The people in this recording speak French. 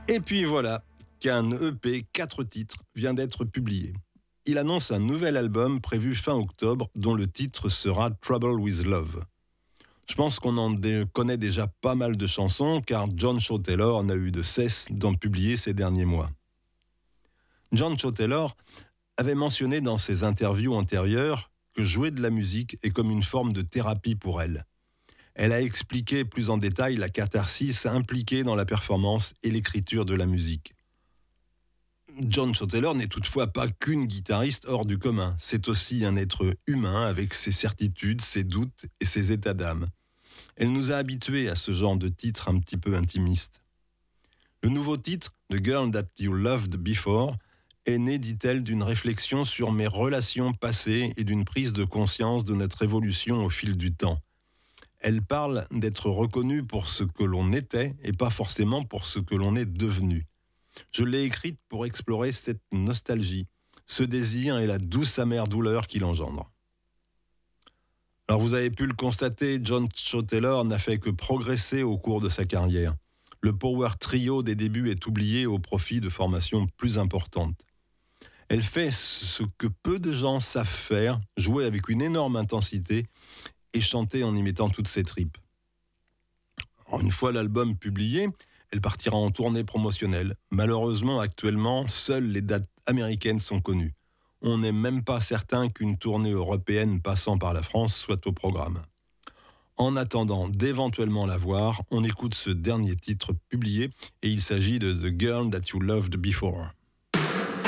Et puis voilà qu'un EP 4 titres vient d'être publié. Il annonce un nouvel album prévu fin octobre dont le titre sera Trouble with Love. Je pense qu'on en connaît déjà pas mal de chansons car John Shaw Taylor n'a eu de cesse d'en publier ces derniers mois. John Shaw Taylor avait mentionné dans ses interviews antérieures que jouer de la musique est comme une forme de thérapie pour elle. Elle a expliqué plus en détail la catharsis impliquée dans la performance et l'écriture de la musique. John Shaw Taylor n'est toutefois pas qu'une guitariste hors du commun. C'est aussi un être humain avec ses certitudes, ses doutes et ses états d'âme. Elle nous a habitués à ce genre de titre un petit peu intimiste. Le nouveau titre, The Girl That You Loved Before, est né, dit-elle, d'une réflexion sur mes relations passées et d'une prise de conscience de notre évolution au fil du temps. Elle parle d'être reconnue pour ce que l'on était et pas forcément pour ce que l'on est devenu. Je l'ai écrite pour explorer cette nostalgie, ce désir et la douce amère douleur qu'il engendre. Alors vous avez pu le constater, John Shaw Taylor n'a fait que progresser au cours de sa carrière. Le power trio des débuts est oublié au profit de formations plus importantes. Elle fait ce que peu de gens savent faire, jouer avec une énorme intensité et chanter en y mettant toutes ses tripes. Alors, une fois l'album publié, elle partira en tournée promotionnelle. Malheureusement, actuellement, seules les dates américaines sont connues. On n'est même pas certain qu'une tournée européenne passant par la France soit au programme. En attendant d'éventuellement la voir, on écoute ce dernier titre publié et il s'agit de The Girl That You Loved Before.